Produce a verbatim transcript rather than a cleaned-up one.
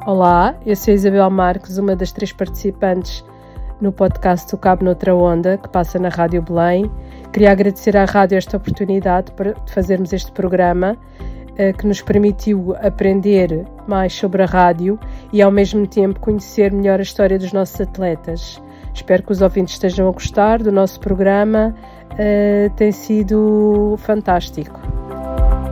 Olá, eu sou a Isabel Marques, uma das três participantes no podcast O Cabo Noutra Onda, que passa na Rádio Belém. Queria agradecer à rádio esta oportunidade de fazermos este programa, que nos permitiu aprender mais sobre a rádio e, ao mesmo tempo, conhecer melhor a história dos nossos atletas. Espero que os ouvintes estejam a gostar do nosso programa, uh, tem sido fantástico.